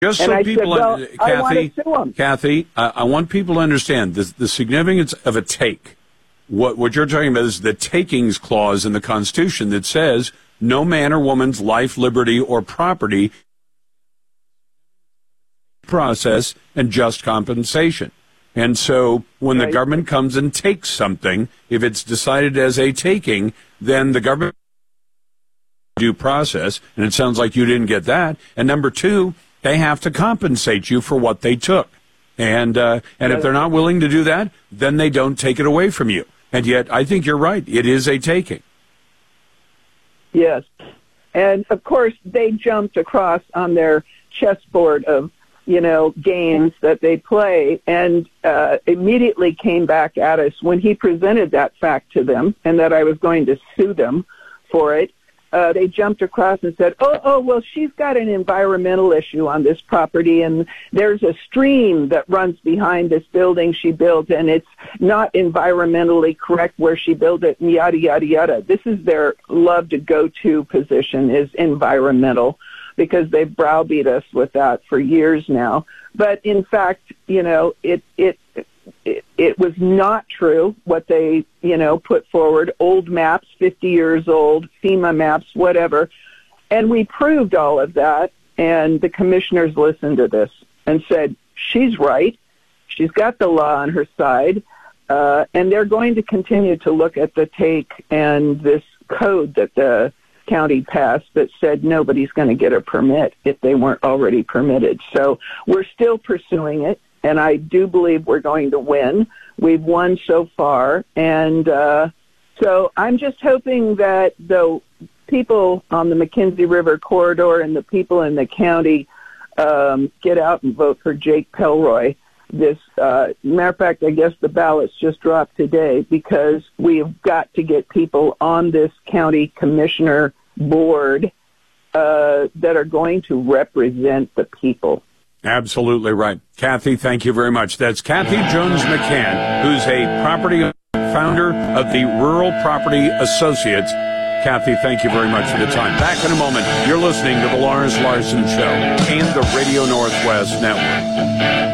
Just so people, Kathy, I want people to understand the significance of a take. What you're talking about is the takings clause in the Constitution that says no man or woman's life, liberty, or property process and just compensation. And so when the government comes and takes something, if it's decided as a taking, then the government due process, and it sounds like you didn't get that. And number two, they have to compensate you for what they took. And if they're not willing to do that, then they don't take it away from you. And yet, I think you're right. It is a taking. Yes. And, of course, they jumped across on their chessboard of, games that they play and immediately came back at us when he presented that fact to them and that I was going to sue them for it. They jumped across and said, well, she's got an environmental issue on this property, and there's a stream that runs behind this building she built, and it's not environmentally correct where she built it, and yada, yada, yada. This is their loved go-to position, is environmental, because they've browbeat us with that for years now. But, in fact, it was not true what they, put forward, old maps, 50 years old, FEMA maps, whatever. And we proved all of that, and the commissioners listened to this and said, she's right, she's got the law on her side, and they're going to continue to look at the take and this code that the county passed that said nobody's going to get a permit if they weren't already permitted. So we're still pursuing it. And I do believe we're going to win. We've won so far. And so I'm just hoping that the people on the McKenzie River corridor and the people in the county get out and vote for Jake Pelroy. Matter of fact, I guess the ballots just dropped today because we've got to get people on this county commissioner board that are going to represent the people. Absolutely right. Kathy, thank you very much. That's Kathy Jones McCann, who's a founder of the Rural Property Associates. Kathy, thank you very much for the time. Back in a moment. You're listening to The Lars Larson Show and the Radio Northwest Network.